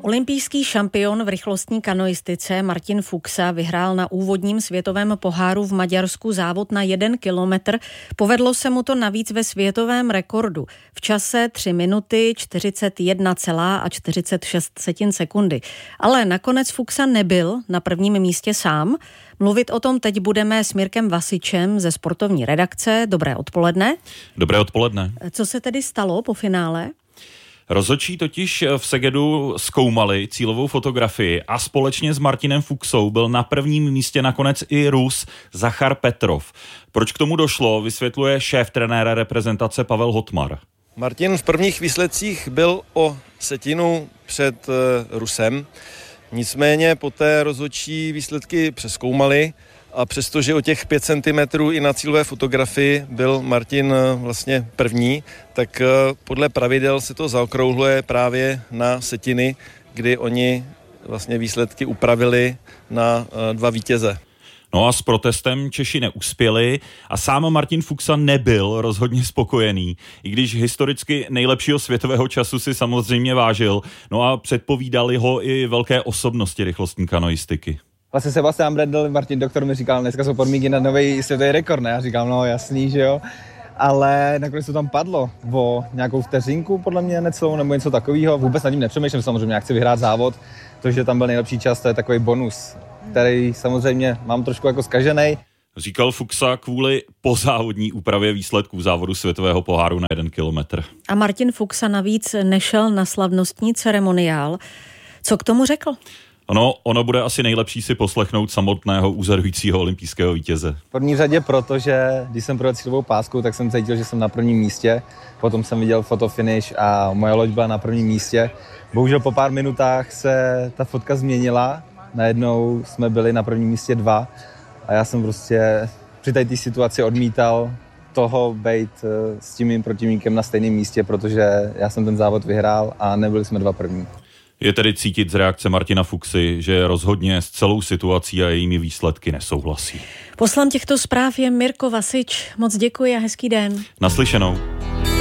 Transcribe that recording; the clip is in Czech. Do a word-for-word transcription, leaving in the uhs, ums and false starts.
Olympijský šampion v rychlostní kanoistice Martin Fuxa vyhrál na úvodním světovém poháru v Maďarsku závod na jeden kilometr. Povedlo se mu to navíc ve světovém rekordu v čase tři minuty čtyřicet jedna celá čtyřicet šest sekundy. Ale nakonec Fuxa nebyl na prvním místě sám. Mluvit o tom teď budeme s Mirkem Vasičem ze sportovní redakce. Dobré odpoledne. Dobré odpoledne. Co se tedy stalo po finále? Rozhodčí totiž v Segedu zkoumali cílovou fotografii a společně s Martinem Fuxou byl na prvním místě nakonec i Rus Zachar Petrov. Proč k tomu došlo, vysvětluje šéf trenéra reprezentace Pavel Hotmar. Martin v prvních výsledcích byl o setinu před Rusem, nicméně poté rozhodčí výsledky přezkoumali a přestože o těch pět centimetrů i na cílové fotografii byl Martin vlastně první, tak podle pravidel se to zaokrouhluje právě na setiny, kdy oni vlastně výsledky upravili na dva vítěze. No a s protestem Češi neuspěli a sám Martin Fuxa nebyl rozhodně spokojený, i když historicky nejlepšího světového času si samozřejmě vážil, no a předpovídali ho i velké osobnosti rychlostní kanoistiky. Vlastně Sebastian Brendel, Martin Doktor mi říkal, dneska jsou podmínky na nový světový rekord, ne? Já říkám, no jasný, že jo. Ale nakonec to tam padlo o nějakou vteřinku, podle mě necelou, nebo něco takového. Vůbec nad tím nepřemýšlím, samozřejmě, jak chci vyhrát závod. To, že tam byl nejlepší čas, to je takový bonus, který samozřejmě mám trošku jako zkaženej. Říkal Fuxa kvůli pozávodní úpravě výsledků závodu světového poháru na jeden kilometr. A Martin Fuxa navíc nešel na slavnostní ceremoniál. Co k tomu řekl? Ono, ono bude asi nejlepší si poslechnout samotného úřadujícího olympijského vítěze. V první řadě proto, že když jsem projel cílovou pásku, tak jsem cítil, že jsem na prvním místě. Potom jsem viděl fotofinish a moje loď byla na prvním místě. Bohužel po pár minutách se ta fotka změnila. Najednou jsme byli na prvním místě dva a já jsem prostě při té situaci odmítal toho být s tím mým protivníkem na stejném místě, protože já jsem ten závod vyhrál a nebyli jsme dva první. Je tedy cítit z reakce Martina Fuxy, že rozhodně s celou situací a jejími výsledky nesouhlasí. Poslan těchto zpráv je Mirko Vasič. Moc děkuji a hezký den. Naslyšenou.